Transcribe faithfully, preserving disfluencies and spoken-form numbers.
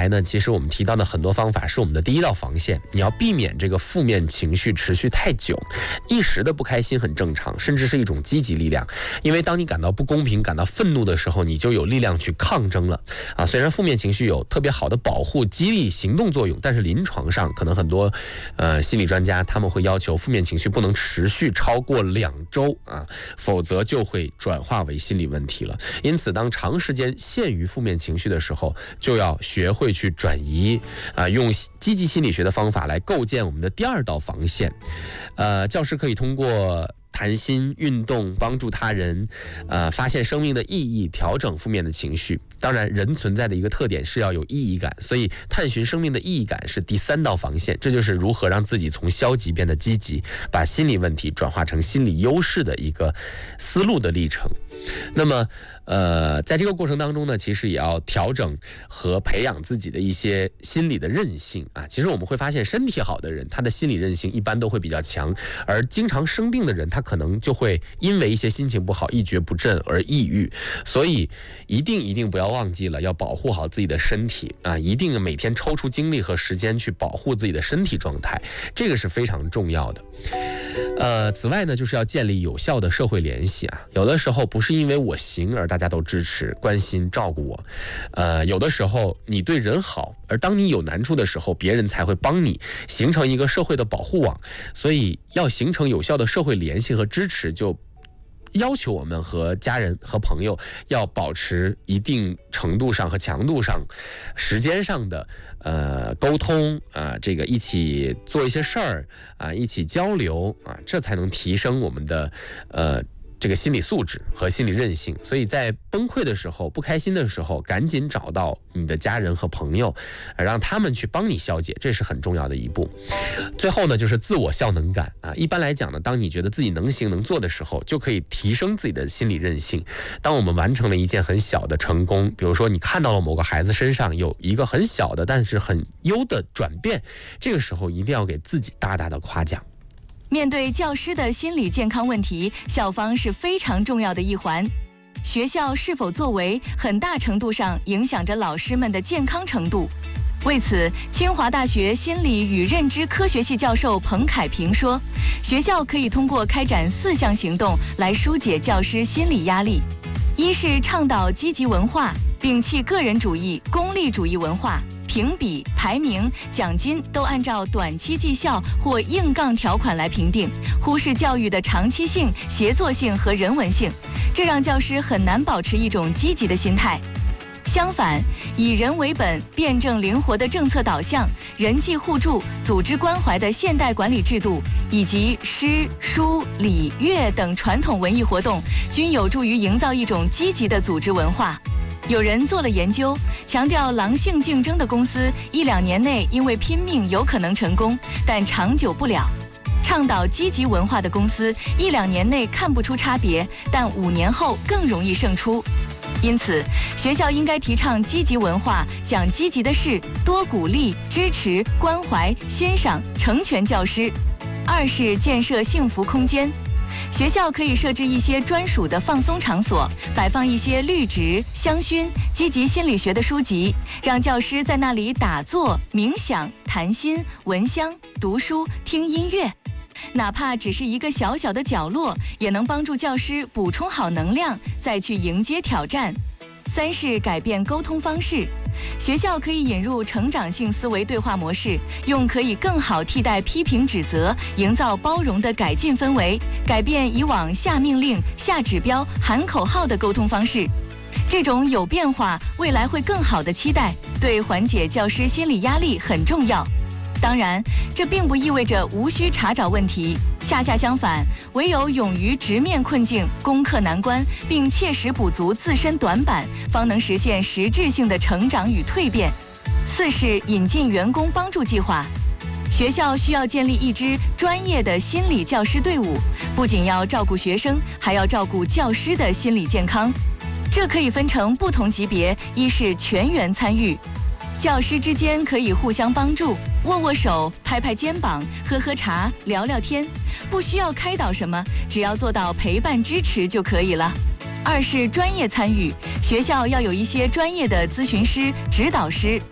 才呢，其实我们提到的很多方法是我们的第一道防线，你要避免这个负面情绪持续太久。一时的不开心很正常，甚至是一种积极力量，因为当你感到不公平、感到愤怒的时候，你就有力量去抗争了啊。虽然负面情绪有特别好的保护、激励、行动作用，但是临床上可能很多呃心理专家他们会要求负面情绪不能持续超过两周啊，否则就会转化为心理问题了。因此，当长时间陷于负面情绪的时候，就要学会去转移啊，用积极心理学的方法来构建我们的第二道防线。呃，教师可以通过谈心、运动，帮助他人，呃，发现生命的意义，调整负面的情绪。当然，人存在的一个特点是要有意义感，所以探寻生命的意义感是第三道防线。这就是如何让自己从消极变得积极，把心理问题转化成心理优势的一个思路的历程。那么，呃，在这个过程当中呢，其实也要调整和培养自己的一些心理的韧性啊。其实我们会发现，身体好的人，他的心理韧性一般都会比较强，而经常生病的人，他可能就会因为一些心情不好、一蹶不振而抑郁。所以，一定一定不要忘记了，要保护好自己的身体啊！一定每天抽出精力和时间去保护自己的身体状态，这个是非常重要的。呃，此外呢，就是要建立有效的社会联系啊。有的时候不是因为我行而大家都支持、关心、照顾我，呃，有的时候你对人好，而当你有难处的时候，别人才会帮你，形成一个社会的保护网。所以要形成有效的社会联系和支持，就要求我们和家人和朋友要保持一定程度上和强度上、时间上的呃沟通啊、呃，这个一起做一些事儿啊，一起交流啊，这才能提升我们的呃。这个心理素质和心理韧性。所以在崩溃的时候、不开心的时候，赶紧找到你的家人和朋友，让他们去帮你消解，这是很重要的一步。最后呢，就是自我效能感啊。一般来讲呢，当你觉得自己能行能做的时候，就可以提升自己的心理韧性。当我们完成了一件很小的成功，比如说你看到了某个孩子身上有一个很小的但是很优的转变，这个时候一定要给自己大大的夸奖。 面对教师的心理健康问题，校方是非常重要的一环。学校是否作为，很大程度上影响着老师们的健康程度。为此，清华大学心理与认知科学系教授彭凯平说，学校可以通过开展四项行动来疏解教师心理压力。一是倡导积极文化，摒弃个人主义、功利主义文化，评比、排名、奖金都按照短期绩效或硬杠条款来评定，忽视教育的长期性、协作性和人文性，这让教师很难保持一种积极的心态。相反，以人为本、辩证灵活的政策导向、人际互助、组织关怀的现代管理制度，以及诗、书、礼、乐等传统文艺活动，均有助于营造一种积极的组织文化。有人做了研究，强调狼性竞争的公司一两年内因为拼命有可能成功，但长久不了；倡导积极文化的公司一两年内看不出差别，但五年后更容易胜出。因此，学校应该提倡积极文化，讲积极的事，多鼓励、支持、关怀、欣赏、成全教师。二是建设幸福空间。学校可以设置一些专属的放松场所，摆放一些绿植、香薰、积极心理学的书籍，让教师在那里打坐、冥想、谈心、闻香、读书、听音乐。哪怕只是一个小小的角落，也能帮助教师补充好能量，再去迎接挑战。三是改变沟通方式。学校可以引入成长性思维对话模式，用可以更好替代批评指责，营造包容的改进氛围，改变以往下命令、下指标、喊口号的沟通方式。这种有变化，未来会更好的期待，对缓解教师心理压力很重要。当然，这并不意味着无需查找问题，恰恰相反，唯有勇于直面困境、攻克难关，并切实补足自身短板，方能实现实质性的成长与蜕变。四是引进员工帮助计划。学校需要建立一支专业的心理教师队伍，不仅要照顾学生，还要照顾教师的心理健康。这可以分成不同级别，一是全员参与。教师之间可以互相帮助，握握手，拍拍肩膀，喝喝茶，聊聊天，不需要开导什么，只要做到陪伴支持就可以了。二是专业参与，学校要有一些专业的咨询师、指导师，